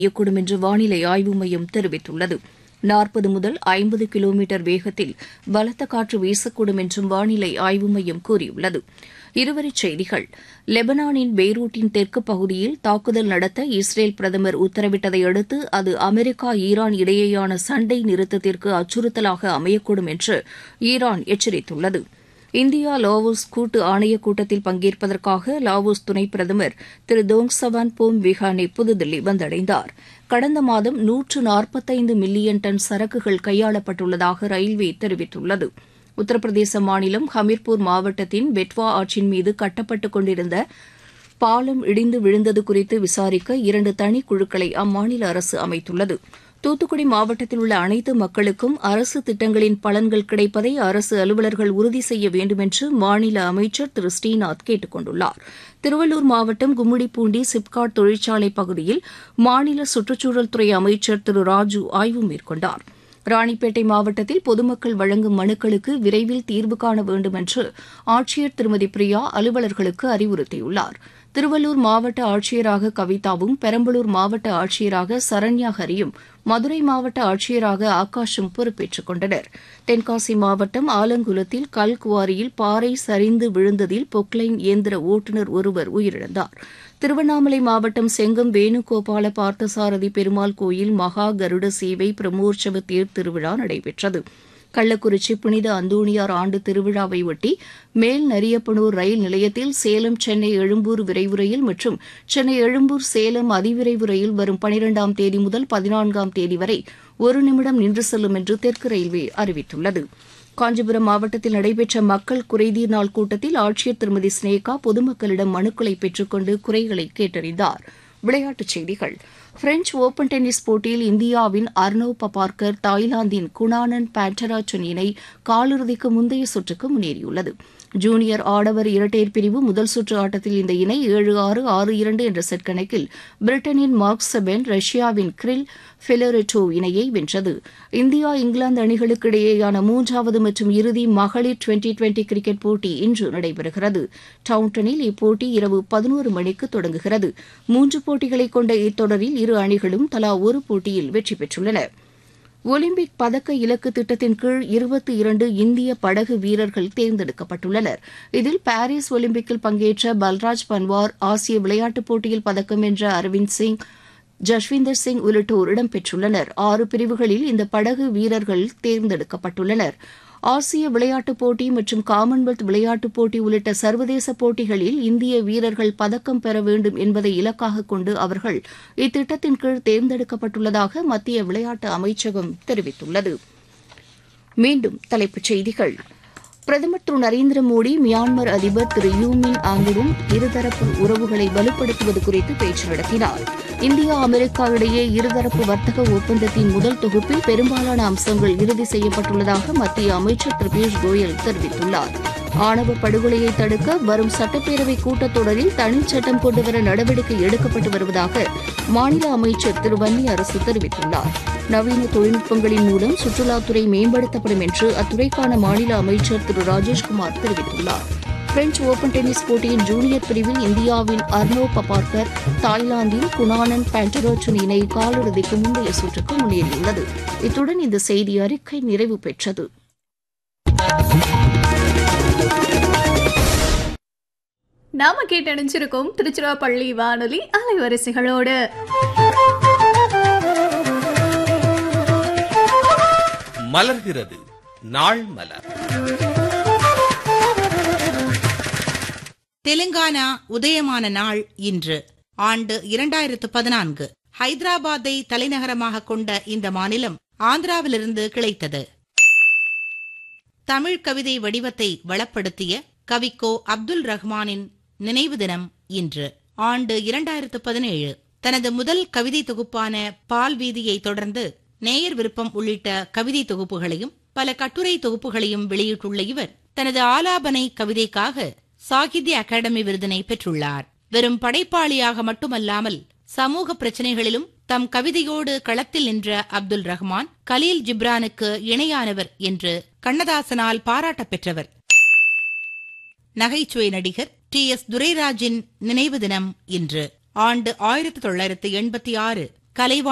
பெய்யக்கூடும் என்று வானிலை ஆய்வு மையம் தெரிவித்துள்ளது. 40 முதல் 50 கிலோமீட்டர் வேகத்தில் பலத்த காற்று வீசக்கூடும் என்றும் வானிலை ஆய்வு மையம் கூறியுள்ளது. இருவரிச் செய்திகள். லெபனானின் பெய்ரூட்டின் தெற்கு பகுதியில் தாக்குதல் நடத்த இஸ்ரேல் பிரதமர் உத்தரவிட்டதை அடுத்து அது அமெரிக்கா ஈரான் இடையேயான சண்டை நிறுத்தத்திற்கு அச்சுறுத்தலாக அமையக்கூடும் என்று ஈரான் எச்சரித்துள்ளது. இந்தியா லாவோஸ் கூட்டு ஆணையக் கூட்டத்தில் பங்கேற்பதற்காக லாவோஸ் துணைப் பிரதமர் திரு டோங்சவான் போம்விஹானே புதுதில்லி வந்தடைந்தார். கடந்த மாதம் 145 மில்லியன் டன் சரக்குகள் கையாளப்பட்டுள்ளதாக ரயில்வே தெரிவித்துள்ளது. உத்தரப்பிரதேச மாநிலம் ஹமீர்பூர் மாவட்டத்தின் பெட்வா ஆற்றின் மீது கட்டப்பட்டுக் கொண்டிருந்த பாலம் இடிந்து விழுந்தது குறித்து விசாரிக்க 2 தனிக்குழுக்களை அம்மாநில அரசு அமைத்துள்ளது. தூத்துக்குடி மாவட்டத்தில் உள்ள அனைத்து மக்களுக்கும் அரசு திட்டங்களின் பலன்கள் கிடைப்பதை அரசு அலுவலர்கள் உறுதி செய்ய வேண்டுமென்று மாநில அமைச்சர் திரு ஸ்ரீநாத் கேட்டுக் கொண்டுள்ளார். திருவள்ளூர் மாவட்டம் கும்மிடிப்பூண்டி சிப்காட் தொழிற்சாலை பகுதியில் மாநில சுற்றுச்சூழல் துறை அமைச்சர் திரு ராஜு ஆய்வு மேற்கொண்டார். ராணிப்பேட்டை மாவட்டத்தில் பொதுமக்கள் வழங்கும் மனுக்களுக்கு விரைவில் தீர்வு காண வேண்டுமென்று ஆட்சியர் திருமதி பிரியா அலுவலர்களுக்கு அறிவுறுத்தியுள்ளார். திருவள்ளூர் மாவட்ட ஆட்சியராக கவிதாவும், பெரம்பலூர் மாவட்ட ஆட்சியராக சரண்யா ஹரியும், மதுரை மாவட்ட ஆட்சியராக ஆகாஷும் பொறுப்பேற்றுக் கொண்டனர். தென்காசி மாவட்டம் ஆலங்குளத்தில் கல்குவாரியில் பாறை சரிந்து விழுந்ததில் பொக்லைன் இயந்திர ஓட்டுநர் ஒருவர் உயிரிழந்தார். திருவண்ணாமலை மாவட்டம் செங்கம் வேணுகோபால பார்த்தசாரதி பெருமாள் கோயில் மகா கருட சேவை பிரமோற்சவ தேர் திருவிழா நடைபெற்றது. கள்ளக்குறிச்சி புனித அந்தோணியார் ஆண்டு திருவிழாவையொட்டி மேல் நரியப்பனூர் ரயில் நிலையத்தில் சேலம் சென்னை எழும்பூர் விரைவு ரயில் மற்றும் சென்னை எழும்பூர் சேலம் அதிவிரைவு ரயில் வரும் 12ஆம் தேதி முதல் 14ஆம் தேதி வரை 1 நிமிடம் நின்று செல்லும் என்று தெற்கு ரயில்வே அறிவித்துள்ளது. காஞ்சிபுரம் மாவட்டத்தில் நடைபெற்ற மக்கள் குறைதீர் நாள் கூட்டத்தில் ஆட்சியர் திருமதி ஸ்னேகா பொதுமக்களிடம் மனுக்களை பெற்றுக்கொண்டு குறைகளை கேட்டறிந்தார். விளையாட்டுச் செய்திகள். பிரெஞ்ச் ஓபன் டென்னிஸ் போட்டியில் இந்தியாவின் அர்னவ் பபார்கர் தாய்லாந்தின் குணானன் பேண்டராச்சன் இணை காலிறுதிக்கு முந்தைய சுற்றுக்கு முன்னேறியுள்ளது. ஜூனியர் ஆடவர் இரட்டையர் பிரிவு முதல் சுற்று ஆட்டத்தில் இந்த இணை 7-6, 6-2 என்ற செட் கணக்கில் பிரிட்டனின் மார்க் செபென், ரஷ்யாவின் கிரில் ஃபெலோரெட்டோவ் இணையை வென்றது. இந்தியா இங்கிலாந்து அணிகளுக்கு இடையேயான 3வது மற்றும் இறுதி மகளிர் டுவெண்டி கிரிக்கெட் போட்டி இன்று நடைபெறுகிறது. டவுன்டனில் இப்போட்டி இரவு 11 மணிக்கு தொடங்குகிறது. 3 போட்டிகளை கொண்ட இத்தொடரில் இரு அணிகளும் தலா ஒரு போட்டியில் வெற்றி பெற்றுள்ளன. ஒலிம்பிக் பதக்க இலக்கு திட்டத்தின் கீழ் 22 இந்திய படகு வீரர்கள் தேர்ந்தெடுக்கப்பட்டுள்ளனர். இதில் பாரிஸ் ஒலிம்பிக்கில் பங்கேற்ற பல்ராஜ் பன்வார், ஆசிய விளையாட்டுப் போட்டியில் பதக்கம் வென்ற அரவிந்த் சிங், ஜஸ்விந்தர் சிங் உள்ளிட்டோர் இடம்பெற்றுள்ளனர். 6 பிரிவுகளில் இந்த படகு வீரர்கள் தேர்ந்தெடுக்கப்பட்டுள்ளனர். ஆசிய விளையாட்டுப் போட்டி மற்றும் காமன்வெல்த் விளையாட்டுப் போட்டி உள்ளிட்ட சர்வதேச போட்டிகளில் இந்திய வீரர்கள் பதக்கம் பெற வேண்டும் என்பதை இலக்காக கொண்டு அவர்கள் இத்திட்டத்தின் கீழ் தேர்ந்தெடுக்கப்பட்டுள்ளதாக மத்திய விளையாட்டு அமைச்சகம் தெரிவித்துள்ளது. மீண்டும் தலைப்புச் செய்திகள். பிரதமர் திரு நரேந்திர மோடி மியான்மர் அதிபர் திரு யூ மின் ஆங்குடன் இருதரப்பு உறவுகளை வலுப்படுத்துவது குறித்து பேச்சு நடத்தினார். இந்தியா அமெரிக்கா இடையே இருதரப்பு வர்த்தக ஒப்பந்தத்தின் முதல் தொகுப்பில் பெரும்பாலான அம்சங்கள் இறுதி செய்யப்பட்டுள்ளதாக மத்திய அமைச்சர் திரு பியூஷ் கோயல் தெரிவித்துள்ளார். ஆணவ படுகொலையை தடுக்க வரும் சட்டப்பேரவை கூட்டத்தொடரில் தனிச்சட்டம் கொண்டுவர நடவடிக்கை எடுக்கப்பட்டு வருவதாக மாநில அமைச்சர் திரு வன்னி அரசு தெரிவித்துள்ளார். நவீன தொழில்நுட்பங்களின் மூலம் சுற்றுலாத்துறை மேம்படுத்தப்படும் என்று அத்துறைக்கான மாநில அமைச்சர் திரு ராஜேஷ்குமார் தெரிவித்துள்ளார். பிரெஞ்ச் ஓபன் டென்னிஸ் போட்டியின் ஜூனியர் பிரிவில் இந்தியாவின் அர்னவ் பபார்கர் தாய்லாந்தின் குணானன் பேண்டராச்சன் இணை காலிறுதிக்கு முந்தைய சுற்றுக்கு முன்னேறியுள்ளது. இத்துடன் இந்த செய்தி அறிக்கை நிறைவு பெற்றது. நாம கேட்டணிஞ்சிருக்கோம் திருச்சிராப்பள்ளி வானொலி அலைவரிசைகளோடு. மலர்கிறது நாள் மலர். தெலுங்கானா உதயமான நாள் இன்று. ஆண்டு 2014. ஹைதராபாத்தை தலைநகரமாக கொண்ட இந்த மாநிலம் ஆந்திராவிலிருந்து கிளைத்தது. தமிழ் கவிதை வடிவத்தை வளப்படுத்திய கவிக்கோ அப்துல் ரஹ்மானின் நினைவு தினம் இன்று. ஆண்டு 2017. தனது முதல் கவிதை தொகுப்பான பால் வீதியை தொடர்ந்து நேயர் விருப்பம் உள்ளிட்ட கவிதை தொகுப்புகளையும் பல கட்டுரை தொகுப்புகளையும் வெளியிட்டுள்ள இவர் தனது ஆலாபனை கவிதைக்காக சாகித்ய அகாடமி விருதினை பெற்றுள்ளார். வெறும் படைப்பாளியாக மட்டுமல்லாமல் சமூக பிரச்சினைகளிலும் தம் கவிதையோடு களத்தில் நின்ற அப்துல் ரஹ்மான் கலீல் ஜிப்ரானுக்கு இணையானவர் என்று கண்ணதாசனால் பாராட்டப் பெற்றவர். நகைச்சுவை நடிகர் டி.எஸ். துரைராஜின் நினைவு தினம் இன்று. ஆண்டு 1986. கலைவாணி